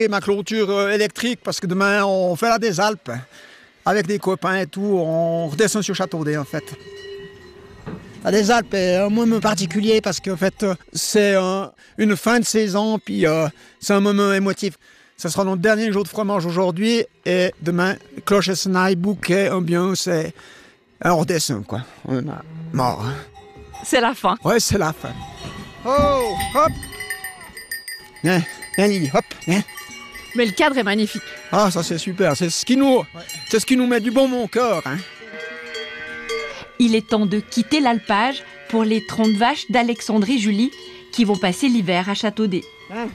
Et ma clôture électrique, parce que demain, on fait la des Alpes. Avec des copains et tout, on redescend sur Châteaudet, en fait. La des Alpes est un moment particulier parce qu'en fait, c'est une fin de saison, puis c'est un moment émotif. Ce sera notre dernier jour de fromage aujourd'hui, et demain, cloche et senaille, bouquet, ambiance, et on redescend, quoi. On a mort. C'est la fin. Ouais, c'est la fin. Oh, hop! Viens, Lily, hop, viens. Mais le cadre est magnifique. Ah, ça c'est super, c'est ce qui nous met du bon mon cœur, hein. Il est temps de quitter l'alpage pour les 30 vaches d'Alexandrie Julie qui vont passer l'hiver à Châteaudet.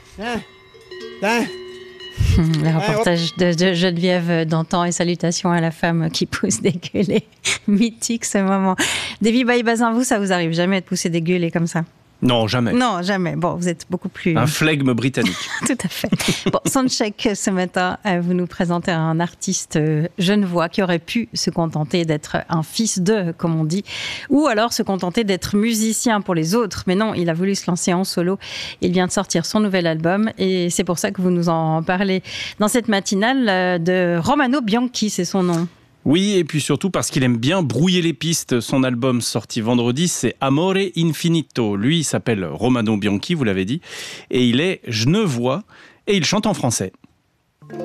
Le reportage de Geneviève Dantan et salutations à la femme qui pousse des gueulets. Mythique ce moment. Davy Baye-Bazin, vous, ça vous arrive jamais de pousser des gueulets comme ça? Non, jamais. Non, jamais. Bon, vous êtes beaucoup plus... Un flegme britannique. Tout à fait. Bon, soundcheck ce matin, vous nous présentez un artiste genevois qui aurait pu se contenter d'être un fils de, comme on dit, ou alors se contenter d'être musicien pour les autres. Mais non, il a voulu se lancer en solo. Il vient de sortir son nouvel album et c'est pour ça que vous nous en parlez dans cette matinale de Romano Bianchi, c'est son nom. Oui, et puis surtout parce qu'il aime bien brouiller les pistes. Son album sorti vendredi, c'est Amore Infinito. Lui, il s'appelle Romano Bianchi, vous l'avez dit, et il est genevois et il chante en français.